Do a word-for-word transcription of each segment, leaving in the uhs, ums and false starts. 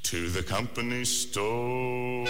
to the company store.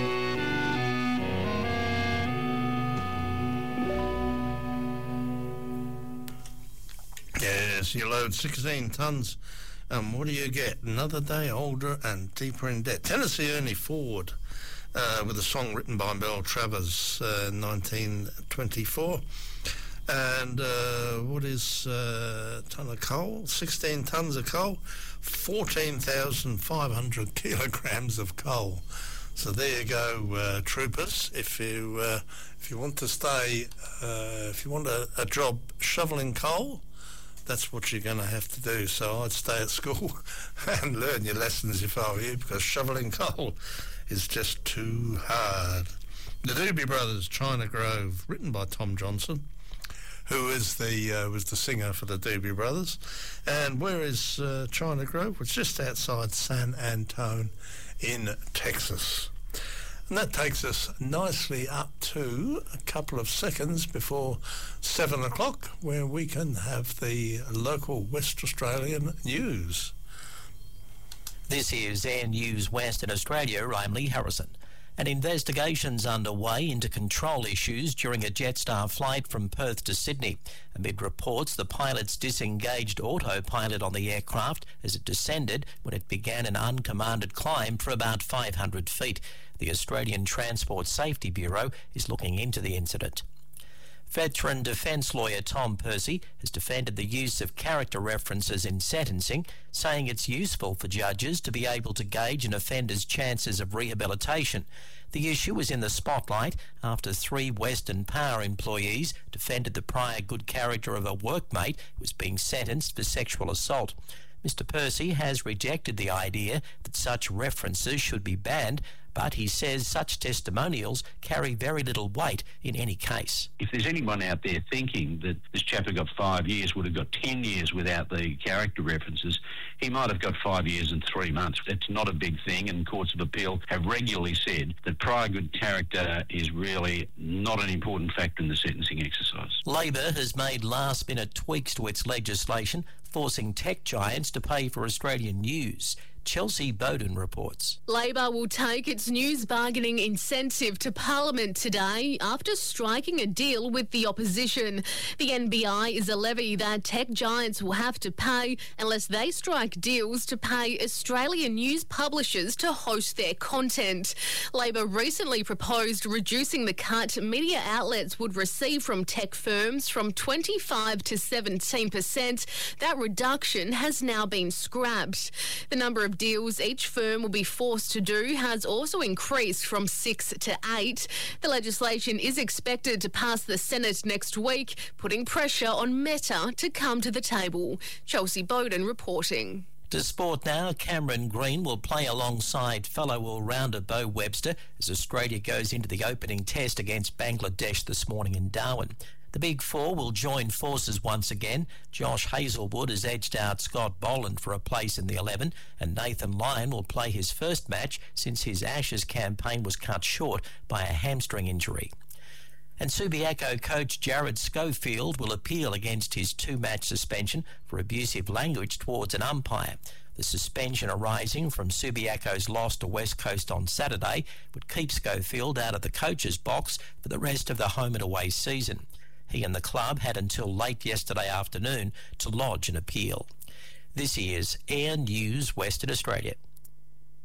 Yes, you load sixteen tonnes, and what do you get? Another day older and deeper in debt. Tennessee Ernie Ford, uh, with a song written by Mel Travers uh, in nineteen twenty-four. And uh, what is uh, a tonne of coal? sixteen tonnes of coal, fourteen thousand five hundred kilograms of coal. So there you go, uh, troopers. If you uh, if you want to stay, uh, if you want a, a job shoveling coal, that's what you're going to have to do. So I'd stay at school and learn your lessons if I were you, because shoveling coal is just too hard. The Doobie Brothers, China Grove, written by Tom Johnson, who is the uh, was the singer for the Doobie Brothers. And where is uh, China Grove? It's just outside San Antone in Texas. And that takes us nicely up to a couple of seconds before seven o'clock, where we can have the local West Australian news. This is Air News Western Australia. I'm Lee Harrison. An investigation's underway into control issues during a Jetstar flight from Perth to Sydney, amid reports the pilot's disengaged autopilot on the aircraft as it descended when it began an uncommanded climb for about five hundred feet. The Australian Transport Safety Bureau is looking into the incident. Veteran defence lawyer Tom Percy has defended the use of character references in sentencing, saying it's useful for judges to be able to gauge an offender's chances of rehabilitation. The issue was in the spotlight after three Western Power employees defended the prior good character of a workmate who was being sentenced for sexual assault. Mister Percy has rejected the idea that such references should be banned, but he says such testimonials carry very little weight in any case. If there's anyone out there thinking that this chap who got five years would have got ten years without the character references, he might have got five years and three months. It's not a big thing, and courts of appeal have regularly said that prior good character is really not an important factor in the sentencing exercise. Labor has made last-minute tweaks to its legislation, forcing tech giants to pay for Australian news. Chelsea Bowden reports. Labor will take its news bargaining incentive to Parliament today after striking a deal with the opposition. The N B I is a levy that tech giants will have to pay unless they strike deals to pay Australian news publishers to host their content. Labor recently proposed reducing the cut media outlets would receive from tech firms from twenty-five to seventeen percent. That reduction has now been scrapped. The number of deals each firm will be forced to do has also increased from six to eight. The legislation is expected to pass the Senate next week, putting pressure on Meta to come to the table. Chelsea Bowden reporting. To sport now, Cameron Green will play alongside fellow all-rounder Bo Webster as Australia goes into the opening test against Bangladesh this morning in Darwin. The Big Four will join forces once again. Josh Hazelwood has edged out Scott Boland for a place in the eleven, and Nathan Lyon will play his first match since his Ashes campaign was cut short by a hamstring injury. And Subiaco coach Jared Schofield will appeal against his two-match suspension for abusive language towards an umpire. The suspension arising from Subiaco's loss to West Coast on Saturday would keep Schofield out of the coach's box for the rest of the home and away season. He and the club had until late yesterday afternoon to lodge an appeal. This is Air News Western Australia.